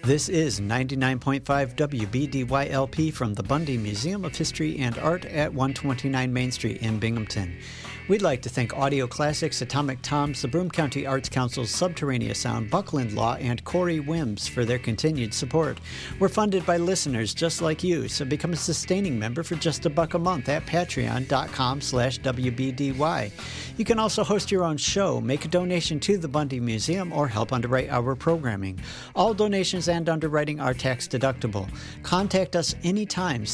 This is 99.5 WBDYLP from the Bundy Museum of History and Art at 129 Main Street in Binghamton. We'd like to thank Audio Classics, Atomic Toms, the Broome County Arts Council's Subterraneous Sound, Buckland Law, and Corey Wims for their continued support. We're funded by listeners just like you, so become a sustaining member for just $1 a month at patreon.com/WBDY. You can also host your own show, make a donation to the Bundy Museum, or help underwrite our programming. All donations and underwriting are tax deductible. Contact us anytime,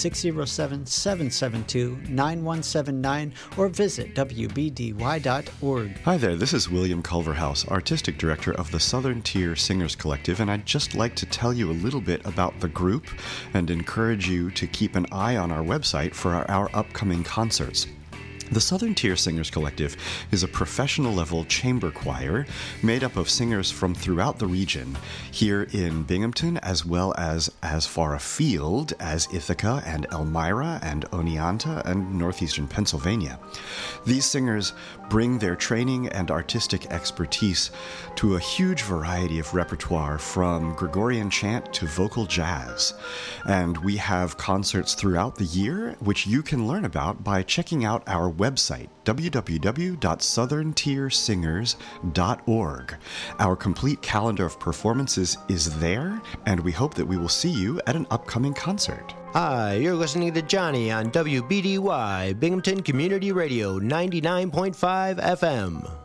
607-772-9179, or visit WBDY.org. Hi there, this is William Culverhouse, Artistic Director of the Southern Tier Singers Collective, and I'd just like to tell you a little bit about the group and encourage you to keep an eye on our website for our upcoming concerts. The Southern Tier Singers Collective is a professional-level chamber choir made up of singers from throughout the region, here in Binghamton, as well as far afield as Ithaca and Elmira and Oneonta and northeastern Pennsylvania. These singers bring their training and artistic expertise to a huge variety of repertoire, from Gregorian chant to vocal jazz. And we have concerts throughout the year, which you can learn about by checking out our website, www.southerntiersingers.org. Our complete calendar of performances is there, and we hope that we will see you at an upcoming concert. Hi, you're listening to Johnny on WBDY, Binghamton Community Radio, 99.5 FM.